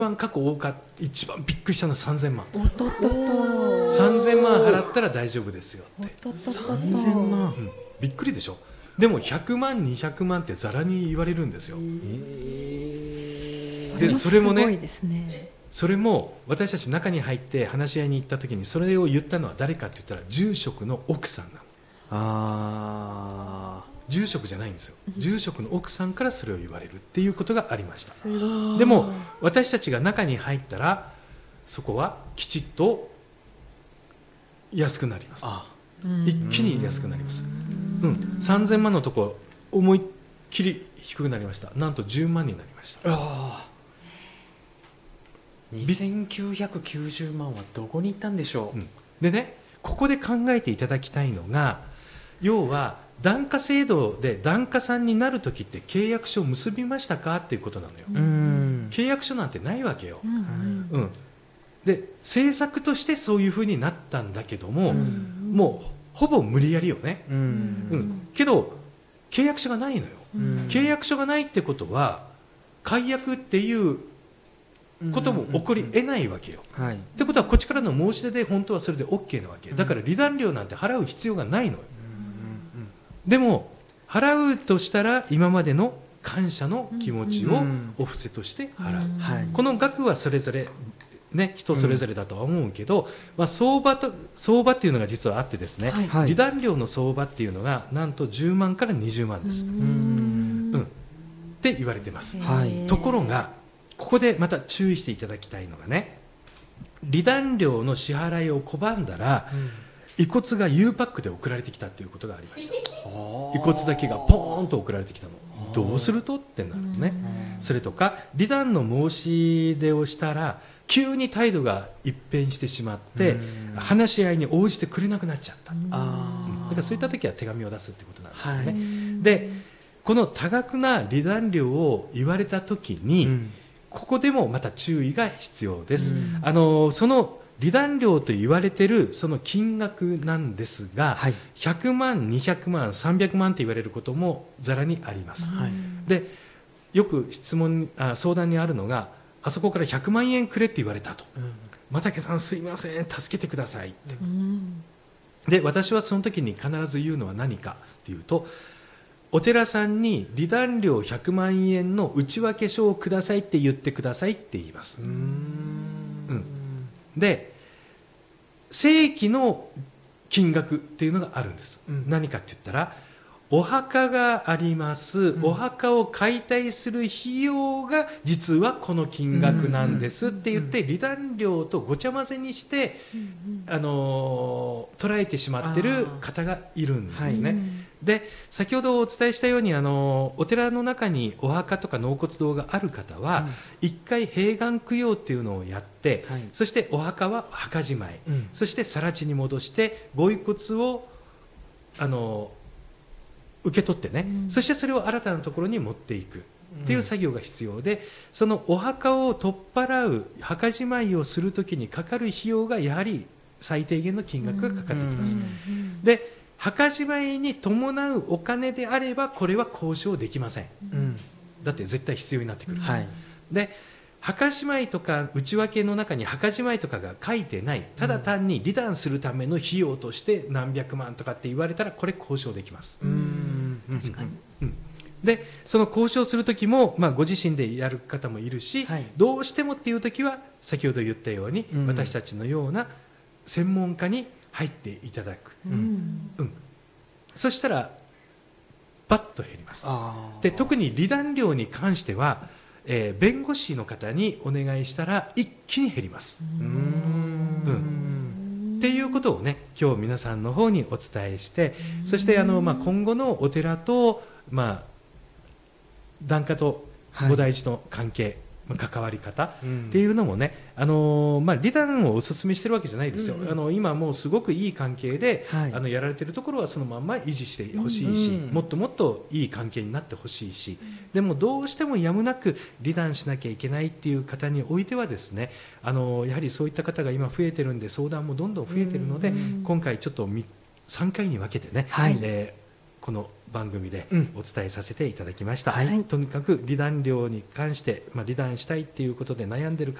番過去多かった、一番びっくりしたのは3000万。 おっとっとっと。 3000万払ったら大丈夫ですよって。 おっとっとっとっと。 3000万。 びっくりでしょ。でも100万200万ってざらに言われるんですよ。でそれもね、 すごいですね。 それも私たち中に入って話し合いに行った時にそれを言ったのは誰かって言ったら住職の奥さんなの。住職じゃないんですよ。住職の奥さんからそれを言われるっていうことがありました。でも私たちが中に入ったらそこはきちっと安くなります。一気に安くなります。3000万のとこ思いっきり低くなりました。なんと10万になりました。 2990万はどこに行ったんでしょう。 でね、ここで考えていただきたいのが、要は檀家制度で檀家さんになるときって契約書を結びましたかっていうことなのよ。契約書なんてないわけよ。で政策としてそういうふうになったんだけども、もうほぼ無理やりよね。けど契約書がないのよ。契約書がないってことは解約っていうことも起こり得ないわけよ。ってことはこっちからの申し出で本当はそれで OK なわけだから、離断料なんて払う必要がないのよ。でも払うとしたら今までの感謝の気持ちをお布施として払う、この額はそれぞれ、ね、人それぞれだとは思うけど、相場っていうのが実はあってですね、離断料の相場っていうのがなんと10万から20万です、って言われてます。ところがここでまた注意していただきたいのがね、離断料の支払いを拒んだら、遺骨が U パックで送られてきたということがありました。遺骨だけがポーンと送られてきたの。どうするとってなるのね。それとか離断の申し出をしたら急に態度が一変してしまって話し合いに応じてくれなくなっちゃった。だからそういった時は手紙を出すってことなんですね。でこの多額な離断料を言われた時に、ここでもまた注意が必要です。その離断料と言われているその金額なんですが、100万200万300万と言われることもざらにあります。でよく相談にあるのが、あそこから100万円くれって言われたと、又家さんすいません助けてくださいって、で私はその時に必ず言うのは何かっていうと、お寺さんに離断料100万円の内訳書をくださいって言ってくださいって言います。で正規の金額っていうのがあるんです、何かって言ったら、お墓があります、お墓を解体する費用が実はこの金額なんですって言って、離断料とごちゃ混ぜにして、捉えてしまってる方がいるんですね。で先ほどお伝えしたようにお寺の中にお墓とか納骨堂がある方は、一回閉眼供養っていうのをやって、そしてお墓は墓じまい、そして更地に戻してご遺骨を受け取ってね、そしてそれを新たなところに持っていくっていう作業が必要で、そのお墓を取っ払う墓じまいをするときにかかる費用がやはり最低限の金額がかかってきます。で墓じまいに伴うお金であればこれは交渉できません、だって絶対必要になってくる、で墓じまいとか内訳の中に墓じまいとかが書いてない、ただ単に離断するための費用として何百万とかって言われたらこれ交渉できます。確かに、でその交渉する時も、ご自身でやる方もいるし、どうしてもっていう時は先ほど言ったように、私たちのような専門家に入っていただく、そしたらバッと減ります。で特に離断料に関しては、弁護士の方にお願いしたら一気に減ります。っていうことをね、今日皆さんの方にお伝えして、そして今後のお寺と、檀家と菩提寺の関係、関わり方っていうのもね、離断をお勧めしてるわけじゃないですよ。今もうすごくいい関係で、やられてるところはそのまま維持してほしいし、もっともっといい関係になってほしいし、でもどうしてもやむなく離断しなきゃいけないっていう方においてはですね、やはりそういった方が今増えてるんで、相談もどんどん増えてるので、今回ちょっと3回に分けてね、 この番組でうんお伝えさせていただきました、 はいとにかく離檀料に関して、離檀したいっていうことで悩んでる方